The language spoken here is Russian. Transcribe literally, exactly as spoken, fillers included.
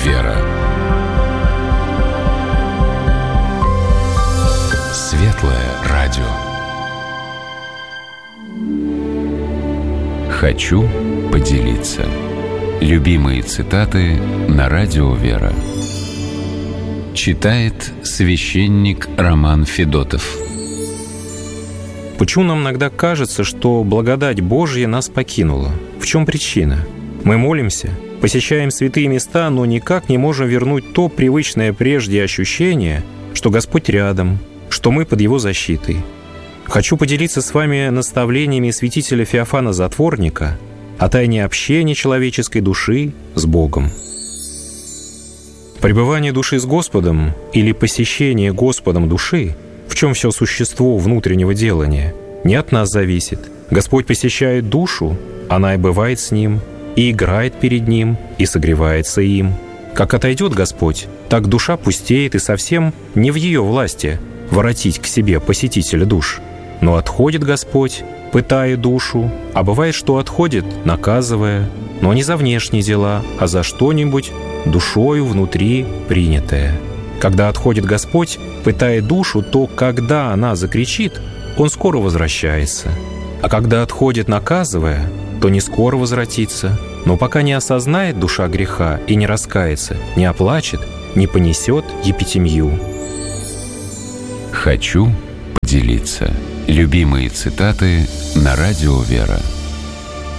«Вера». Светлое радио. Хочу поделиться. Любимые цитаты на радио «Вера». Читает священник Роман Федотов. Почему нам иногда кажется, что благодать Божья нас покинула? В чем причина? Мы молимся, посещаем святые места, но никак не можем вернуть то привычное прежде ощущение, что Господь рядом, что мы под Его защитой. Хочу поделиться с вами наставлениями святителя Феофана Затворника о тайне общения человеческой души с Богом. Пребывание души с Господом или посещение Господом души, в чем все существо внутреннего делания, не от нас зависит. Господь посещает душу, она и бывает с Ним, и играет перед Ним, и согревается им. Как отойдет Господь, так душа пустеет, и совсем не в ее власти воротить к себе посетителя душ. Но отходит Господь, пытая душу, а бывает, что отходит, наказывая, но не за внешние дела, а за что-нибудь душою внутри принятое. Когда отходит Господь, пытая душу, то когда она закричит, Он скоро возвращается. А когда отходит, наказывая, то не скоро возвратится. Но пока не осознает душа греха и не раскается, не оплачет, не понесет епитемью. Хочу поделиться. Любимые цитаты на радио «Вера».